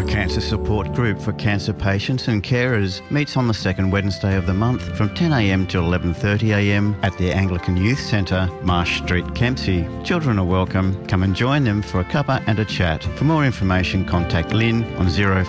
Cancer Support Group for Cancer Patients and Carers meets on the second Wednesday of the month from 10am to 11:30am at the Anglican Youth Centre, Marsh Street, Kempsey. Children are welcome. Come and join them for a cuppa and a chat. For more information, contact Lynn on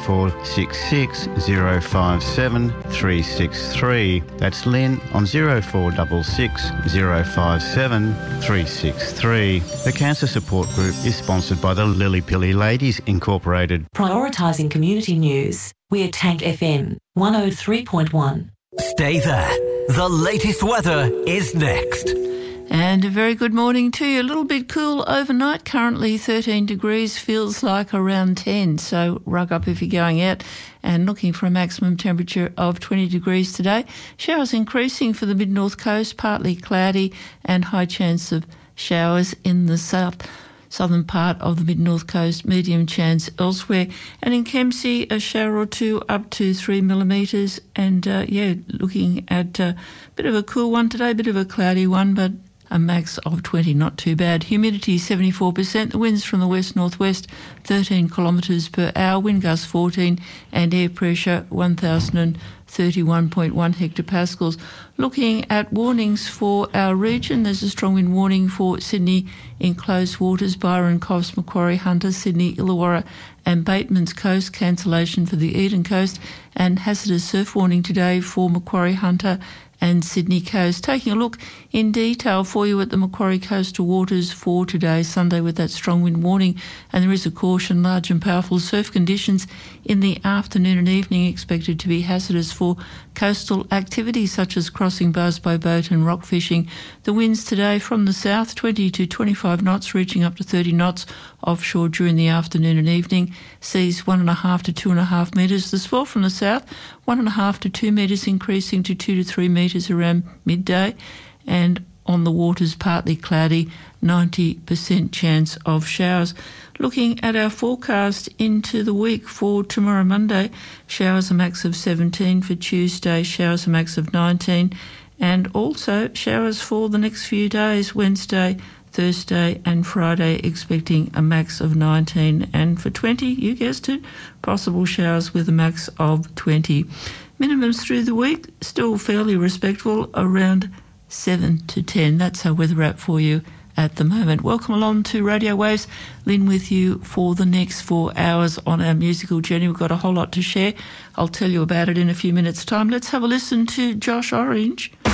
0466 057 363. That's Lynn on 0466 057 363. The Cancer Support Group is sponsored by the Lily Pilly Ladies Incorporated. Prioritising community news. We're Tanked FM 103.1. Stay there. The latest weather is next. And a very good morning to you. A little bit cool overnight, currently 13 degrees, feels like around 10, so rug up if you're going out, and looking for a maximum temperature of 20 degrees today. Showers increasing for the mid-north coast, partly cloudy and high chance of showers in the southern part of the mid-north coast, medium chance elsewhere. And in Kempsey, a shower or two up to 3 millimetres. And, looking at a bit of a cool one today, a bit of a cloudy one, but a max of 20, not too bad. Humidity 74%, the winds from the west-northwest 13 kilometres per hour, wind gusts 14, and air pressure 1,031.1 hectopascals. Looking at warnings for our region, there's a strong wind warning for Sydney in closed waters, Byron, Coffs, Macquarie, Hunter, Sydney, Illawarra and Bateman's Coast, cancellation for the Eden Coast, and hazardous surf warning today for Macquarie, Hunter and Sydney Coast. Taking a look in detail for you at the Macquarie coastal waters for today, Sunday, with that strong wind warning, and there is a caution, large and powerful surf conditions in the afternoon and evening expected to be hazardous for coastal activities such as crossing bars by boat and rock fishing. The winds today from the south 20 to 25 knots, reaching up to 30 knots offshore during the afternoon and evening. Seas 1.5 to 2.5 metres. The swell from the south 1.5 to 2 metres, increasing to 2 to 3 metres around midday. And on the waters, partly cloudy, 90% chance of showers. Looking at our forecast into the week for tomorrow, Monday, showers a max of 17. For Tuesday, showers a max of 19. And also showers for the next few days, Wednesday, Thursday and Friday, expecting a max of 19. And for 20, you guessed it, possible showers with a max of 20. Minimums through the week, still fairly respectable, around 7 to 10. That's our weather app for you at the moment. Welcome along to Radio Waves. Lynn with you for the next 4 hours on our musical journey. We've got a whole lot to share. I'll tell you about it in a few minutes' time. Let's have a listen to Josh Orange.